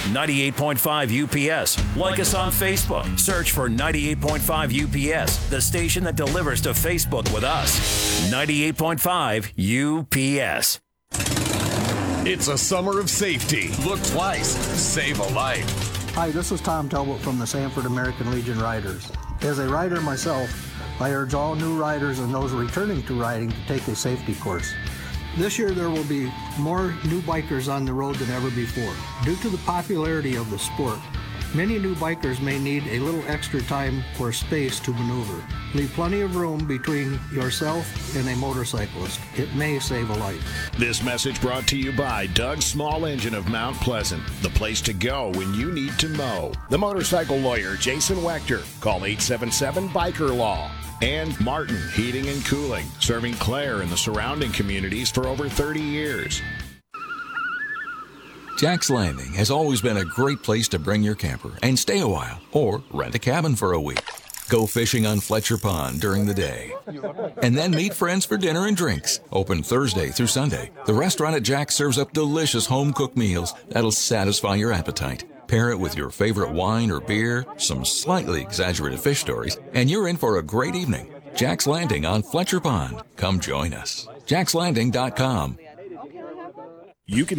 98.5 UPS. Like us on Facebook. Search for 98.5 UPS, the station that delivers to Facebook with us. 98.5 UPS. It's a summer of safety. Look twice. Save a life. Hi, this is Tom Talbot from the Sanford American Legion Riders. As a rider myself, I urge all new riders and those returning to riding to take a safety course. This year there will be more new bikers on the road than ever before. Due to the popularity of the sport, many new bikers may need a little extra time or space to maneuver. Leave plenty of room between yourself and a motorcyclist. It may save a life. This message brought to you by Doug Small Engine of Mount Pleasant, the place to go when you need to mow. The motorcycle lawyer, Jason Wechter. Call 877-BIKER-LAW. And Martin Heating and Cooling, serving Clare and the surrounding communities for over 30 years. Jack's Landing has always been a great place to bring your camper and stay a while, or rent a cabin for a week. Go fishing on Fletcher Pond during the day, and then meet friends for dinner and drinks. Open Thursday through Sunday, the restaurant at Jack's serves up delicious home-cooked meals that'll satisfy your appetite. Pair it with your favorite wine or beer, some slightly exaggerated fish stories, and you're in for a great evening. Jack's Landing on Fletcher Pond. Come join us. JacksLanding.com. You can